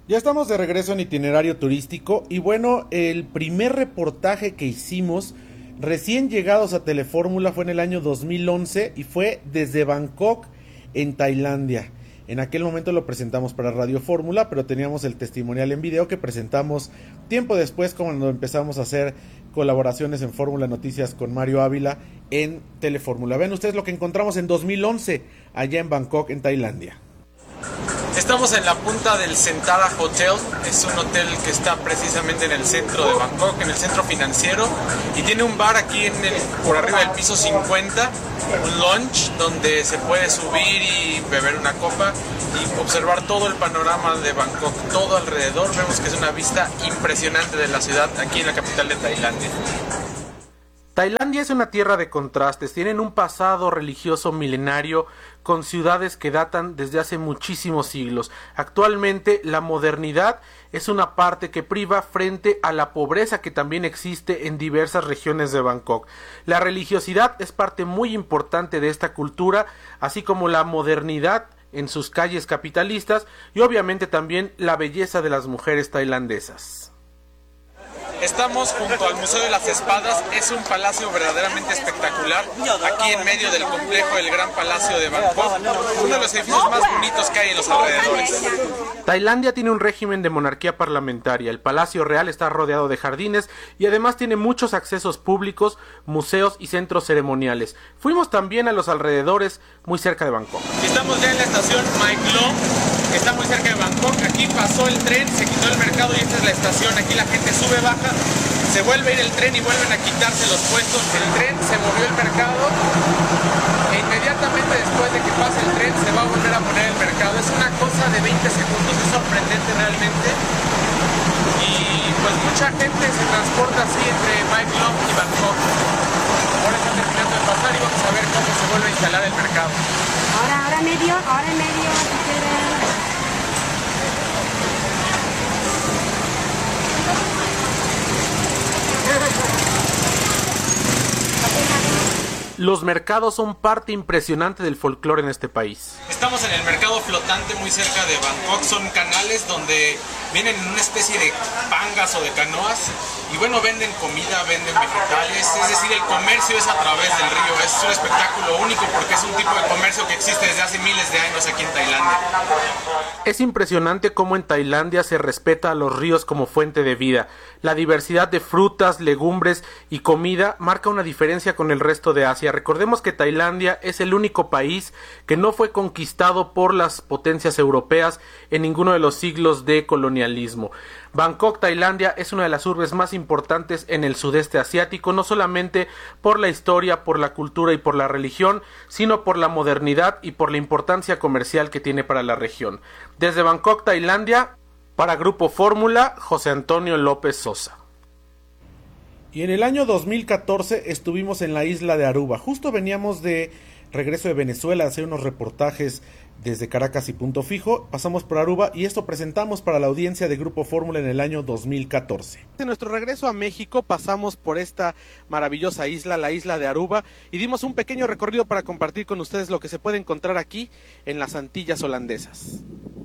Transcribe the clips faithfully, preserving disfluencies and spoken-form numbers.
Ya estamos de regreso en Itinerario Turístico y bueno, el primer reportaje que hicimos recién llegados a Telefórmula fue en el año dos mil once y fue desde Bangkok en Tailandia. En aquel momento lo presentamos para Radio Fórmula, pero teníamos el testimonial en video que presentamos tiempo después cuando empezamos a hacer colaboraciones en Fórmula Noticias con Mario Ávila en Telefórmula. Ven ustedes lo que encontramos en dos mil once allá en Bangkok en Tailandia. Estamos en la punta del Sentara Hotel, es un hotel que está precisamente en el centro de Bangkok, en el centro financiero, y tiene un bar aquí en el, por arriba del piso cincuenta, un lounge donde se puede subir y beber una copa y observar todo el panorama de Bangkok, todo alrededor. Vemos que es una vista impresionante de la ciudad aquí en la capital de Tailandia. Tailandia es una tierra de contrastes, tienen un pasado religioso milenario con ciudades que datan desde hace muchísimos siglos. Actualmente la modernidad es una parte que priva frente a la pobreza que también existe en diversas regiones de Bangkok. La religiosidad es parte muy importante de esta cultura, así como la modernidad en sus calles capitalistas y obviamente también la belleza de las mujeres tailandesas. Estamos junto al Museo de las Espadas, es un palacio verdaderamente espectacular, aquí en medio del complejo del Gran Palacio de Bangkok, uno de los edificios más bonitos que hay en los alrededores. Tailandia tiene un régimen de monarquía parlamentaria, el Palacio Real está rodeado de jardines y además tiene muchos accesos públicos, museos y centros ceremoniales. Fuimos también a los alrededores, muy cerca de Bangkok. Estamos ya en la estación Mae Klong, que está muy cerca de Bangkok. Aquí pasó el tren, se quitó el mercado y esta es la estación. Aquí la gente sube, baja, se vuelve a ir el tren y vuelven a quitarse los puestos. El tren, se movió el mercado e inmediatamente después de que pase el tren se va a volver a poner el mercado. Es una cosa de veinte segundos, es sorprendente realmente. Y pues mucha gente se transporta así entre Mae Klong y Bangkok. Ahora está terminando de pasar y vamos a ver cómo se vuelve a instalar el mercado. Ahora, ahora medio, ahora medio, si quieren. Los mercados son parte impresionante del folclore en este país. Estamos en el mercado flotante muy cerca de Bangkok, son canales donde vienen en una especie de pangas o de canoas y bueno, venden comida, venden vegetales, es decir, el comercio es a través del río, es un espectáculo único porque es un tipo de comercio que existe desde hace miles de años aquí en Tailandia. Es impresionante cómo en Tailandia se respeta a los ríos como fuente de vida. La diversidad de frutas, legumbres y comida marca una diferencia con el resto de Asia. Recordemos que Tailandia es el único país que no fue conquistado por las potencias europeas en ninguno de los siglos de colonialismo. Bangkok, Tailandia, es una de las urbes más importantes en el sudeste asiático, no solamente por la historia, por la cultura y por la religión, sino por la modernidad y por la importancia comercial que tiene para la región. Desde Bangkok, Tailandia, para Grupo Fórmula, José Antonio López Sosa. Y en el año dos mil catorce estuvimos en la isla de Aruba. Justo veníamos de regreso de Venezuela a hacer unos reportajes desde Caracas y Punto Fijo. Pasamos por Aruba y esto presentamos para la audiencia de Grupo Fórmula en el año dos mil catorce. En nuestro regreso a México pasamos por esta maravillosa isla, la isla de Aruba, y dimos un pequeño recorrido para compartir con ustedes lo que se puede encontrar aquí en las Antillas holandesas.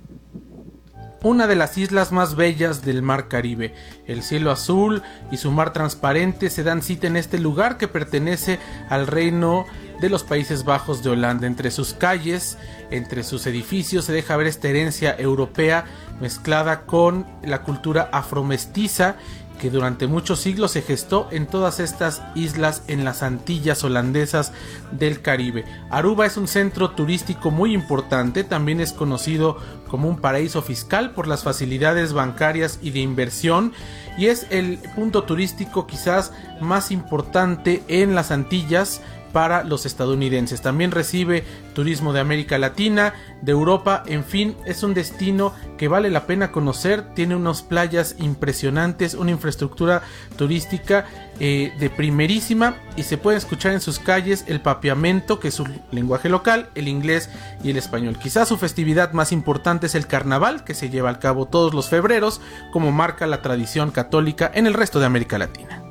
Una de las islas más bellas del mar Caribe. El cielo azul y su mar transparente se dan cita en este lugar que pertenece al reino de los Países Bajos de Holanda. Entre sus calles, entre sus edificios se deja ver esta herencia europea mezclada con la cultura afromestiza que durante muchos siglos se gestó en todas estas islas en las Antillas holandesas del Caribe. Aruba es un centro turístico muy importante, también es conocido como un paraíso fiscal por las facilidades bancarias y de inversión, y es el punto turístico quizás más importante en las Antillas para los estadounidenses. También recibe turismo de América Latina, de Europa, en fin, es un destino que vale la pena conocer, tiene unas playas impresionantes, una infraestructura turística eh, de primerísima, y se puede escuchar en sus calles el papiamento, que es su lenguaje local, el inglés y el español. Quizás su festividad más importante es el carnaval, que se lleva a cabo todos los febreros, como marca la tradición católica en el resto de América Latina.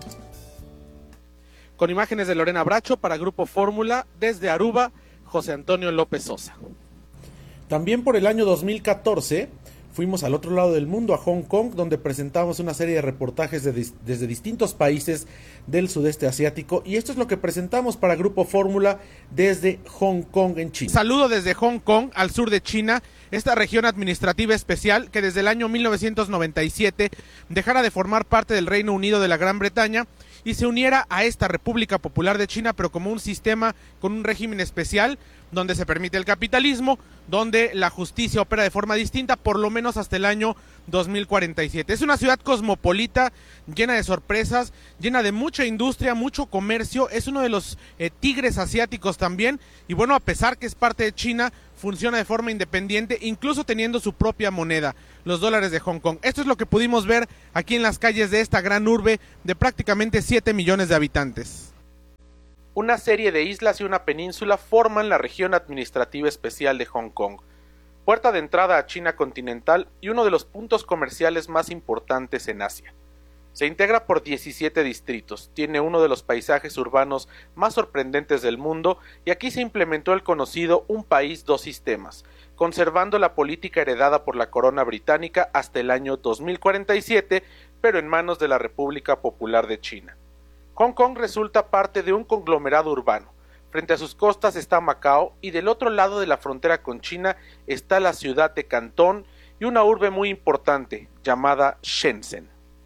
Con imágenes de Lorena Bracho para Grupo Fórmula, desde Aruba, José Antonio López Sosa. También por el año dos mil catorce fuimos al otro lado del mundo, a Hong Kong, donde presentamos una serie de reportajes de dis- desde distintos países del sudeste asiático, y esto es lo que presentamos para Grupo Fórmula desde Hong Kong en China. Saludo desde Hong Kong, al sur de China, esta región administrativa especial que desde el año mil novecientos noventa y siete dejara de formar parte del Reino Unido de la Gran Bretaña y se uniera a esta República Popular de China, pero como un sistema con un régimen especial, donde se permite el capitalismo, donde la justicia opera de forma distinta, por lo menos hasta el año dos mil cuarenta y siete. Es una ciudad cosmopolita, llena de sorpresas, llena de mucha industria, mucho comercio, es uno de los eh, tigres asiáticos también, y bueno, a pesar que es parte de China, funciona de forma independiente, incluso teniendo su propia moneda, los dólares de Hong Kong. Esto es lo que pudimos ver aquí en las calles de esta gran urbe de prácticamente siete millones de habitantes. Una serie de islas y una península forman la región administrativa especial de Hong Kong, puerta de entrada a China continental y uno de los puntos comerciales más importantes en Asia. Se integra por diecisiete distritos, tiene uno de los paisajes urbanos más sorprendentes del mundo y aquí se implementó el conocido un país, dos sistemas, conservando la política heredada por la corona británica hasta el año dos mil cuarenta y siete, pero en manos de la República Popular de China. Hong Kong resulta parte de un conglomerado urbano. Frente a sus costas está Macao y del otro lado de la frontera con China está la ciudad de Cantón y una urbe muy importante llamada Shenzhen.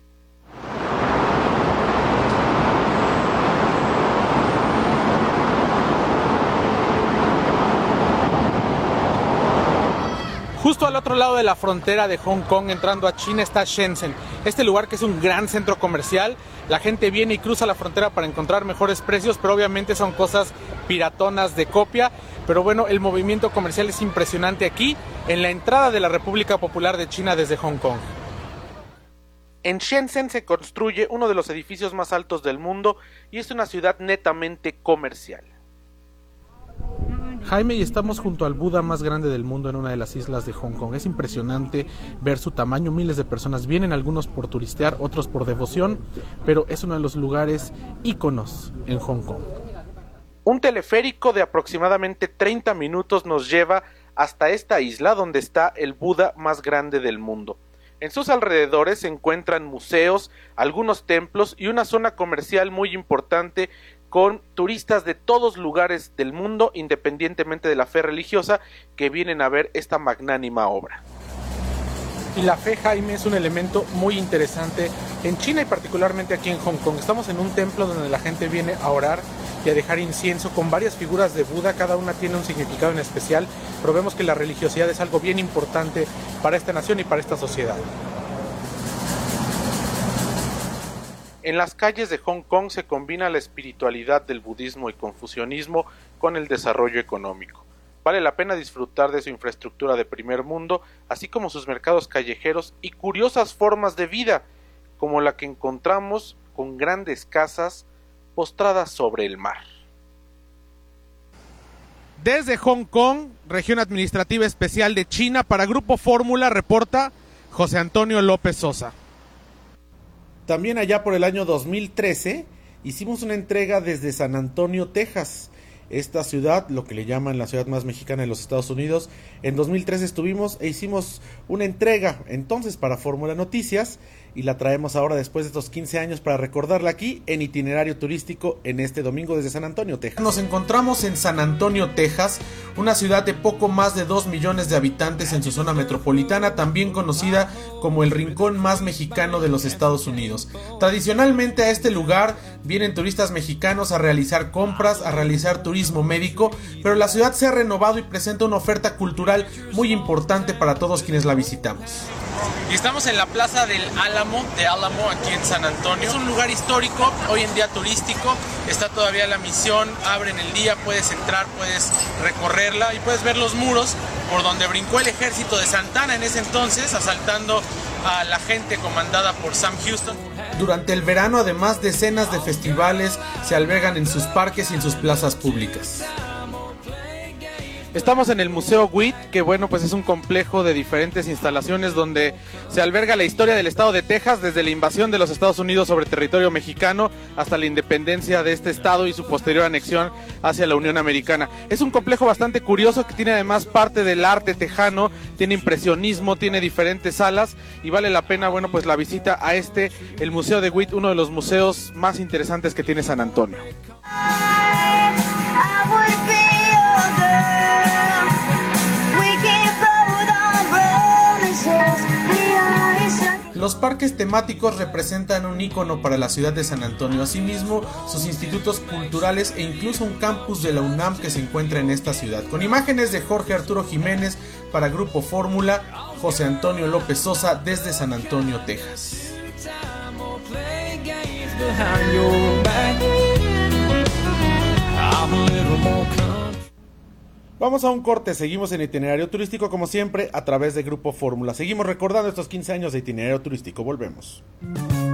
Justo al otro lado de la frontera de Hong Kong, entrando a China, está Shenzhen, este lugar que es un gran centro comercial. La gente viene y cruza la frontera para encontrar mejores precios, pero obviamente son cosas piratonas de copia. Pero bueno, el movimiento comercial es impresionante aquí, en la entrada de la República Popular de China desde Hong Kong. En Shenzhen se construye uno de los edificios más altos del mundo y es una ciudad netamente comercial. Jaime, y estamos junto al Buda más grande del mundo en una de las islas de Hong Kong. Es impresionante ver su tamaño, miles de personas vienen, algunos por turistear, otros por devoción, pero es uno de los lugares íconos en Hong Kong. Un teleférico de aproximadamente treinta minutos nos lleva hasta esta isla donde está el Buda más grande del mundo. En sus alrededores se encuentran museos, algunos templos y una zona comercial muy importante con turistas de todos lugares del mundo, independientemente de la fe religiosa, que vienen a ver esta magnánima obra. Y la fe, Jaime, es un elemento muy interesante en China y particularmente aquí en Hong Kong. Estamos en un templo donde la gente viene a orar y a dejar incienso con varias figuras de Buda, cada una tiene un significado en especial, pero vemos que la religiosidad es algo bien importante para esta nación y para esta sociedad. En las calles de Hong Kong se combina la espiritualidad del budismo y confucianismo con el desarrollo económico. Vale la pena disfrutar de su infraestructura de primer mundo, así como sus mercados callejeros y curiosas formas de vida, como la que encontramos con grandes casas postradas sobre el mar. Desde Hong Kong, región administrativa especial de China, para Grupo Fórmula, reporta José Antonio López Sosa. También allá por el año dos mil trece hicimos una entrega desde San Antonio, Texas. Esta ciudad, lo que le llaman la ciudad más mexicana de los Estados Unidos, en dos mil trece estuvimos e hicimos una entrega entonces para Fórmula Noticias y la traemos ahora después de estos quince años para recordarla aquí en Itinerario Turístico en este domingo desde San Antonio, Texas. Nos encontramos en San Antonio, Texas, una ciudad de poco más de dos millones de habitantes en su zona metropolitana, también conocida como el rincón más mexicano de los Estados Unidos. Tradicionalmente a este lugar vienen turistas mexicanos a realizar compras, a realizar turismo médico, pero la ciudad se ha renovado y presenta una oferta cultural muy importante para todos quienes la visitamos. Y estamos en la plaza del Álamo, de Álamo, aquí en San Antonio. Es un lugar histórico, hoy en día turístico, está todavía la misión, abren el día, puedes entrar, puedes recorrerla y puedes ver los muros por donde brincó el ejército de Santana en ese entonces, asaltando a la gente comandada por Sam Houston. Durante el verano, además, decenas de festivales se albergan en sus parques y en sus plazas públicas. Estamos en el Museo WIT, que bueno, pues es un complejo de diferentes instalaciones donde se alberga la historia del estado de Texas, desde la invasión de los Estados Unidos sobre territorio mexicano hasta la independencia de este estado y su posterior anexión hacia la Unión Americana. Es un complejo bastante curioso que tiene además parte del arte tejano, tiene impresionismo, tiene diferentes salas y vale la pena, bueno, pues la visita a este, el Museo de WIT, uno de los museos más interesantes que tiene San Antonio. Los parques temáticos representan un ícono para la ciudad de San Antonio, asimismo sus institutos culturales e incluso un campus de la UNAM que se encuentra en esta ciudad. Con imágenes de Jorge Arturo Jiménez para Grupo Fórmula, José Antonio López Sosa desde San Antonio, Texas. Vamos a un corte, seguimos en Itinerario Turístico como siempre a través de Grupo Fórmula. Seguimos recordando estos quince años de Itinerario Turístico, volvemos.